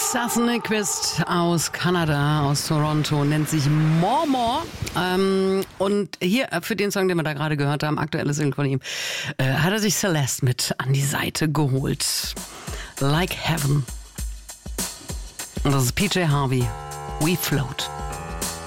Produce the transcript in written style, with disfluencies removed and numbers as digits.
Seth Nyquist aus Kanada, aus Toronto, nennt sich More More. Und hier für den Song, den wir da gerade gehört haben, aktuelles Single von ihm, hat er sich Celeste mit an die Seite geholt. Like Heaven. Und das ist PJ Harvey. We Float.